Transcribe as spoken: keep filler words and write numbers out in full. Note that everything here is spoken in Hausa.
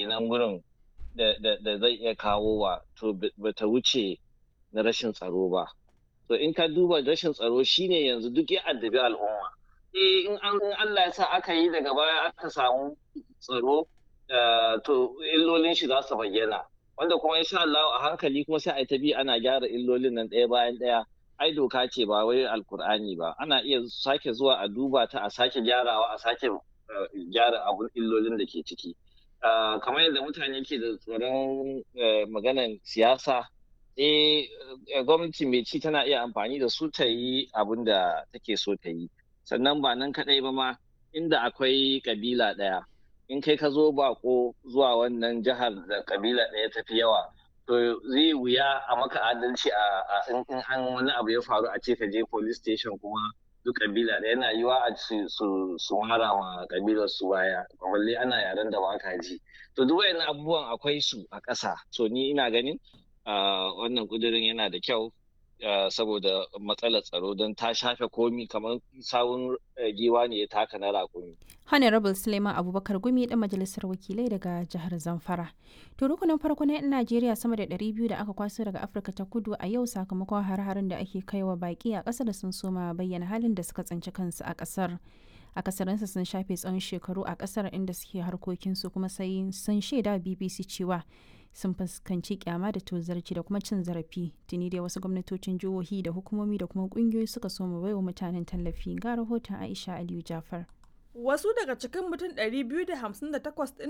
ke nan gurin da zai iya kawo wa to ba ta wuce na rashin tsaro ba. To in ka duba rashin tsaro shine yanzu duk ya addabi al'umma. Eh in Allah ya sa aka yi daga baya aka samu tsaro to illolin shi za su bayyana. Wanda kuma insha Allah a hankali kuma sai a ta bi ana gyara illolin nan ɗaya bayan ɗaya. Ai doka ce ba wai alkur'ani ba. Ana iya sake zuwa a duba ta a sake gyarawa a sake gyara abun illolin da ke ciki. Kamar yadda mutane ke da tsoron maganan siyasa, eh gwamnati mai ci tana iya amfani da su ta yi abin da take so ta yi. Sannan ba nan kaɗai ba ma inda akwai kabila ɗaya. In kai ka zo bako zuwa wannan jihar da kabila ɗaya tafi yawa, to zai wuya a maka adalci a in an wani abu ya faru a ce ka je police station kuma duk kabila ɗaya yana yiwa a su mara ma kabilar su baya, balle ana yaren da ba ka ji. To duk wayannan abubuwan akwai su a ƙasa. So ni ina ganin wannan kudirin yana da kyau saboda matsalar tsaro don ta shafe komi kamar sawun giwa ne ya taka na raƙumi. Honorable Suleiman Abubakar Gumi ɗan majalisar wakilai daga jihar Zamfara. To rukunin farko na 'yan Najeriya sama da ɗari biyu da aka kwaso daga Afirka ta Kudu a yau sakamakon har-harin da ake kaiwa baƙi a ƙasar sun soma bayyana halin da suka tsinci kansu a ƙasar. Akasarinsu sun shafe tsawon shekaru a ƙasar inda suke harkokinsu kuma sai sun shaida B B C cewa sun fuskanci kyama da tozarci da kuma cin zarafi. Tuni dai wasu gwamnatocin jihohi da hukumomi da kuma ƙungiyoyi suka soma baiwa mutanen tallafi. Ga rahoton Aisha Aliyu Jafar. Wasu daga cikin mutum ɗari biyu da hamsin da takwas ɗin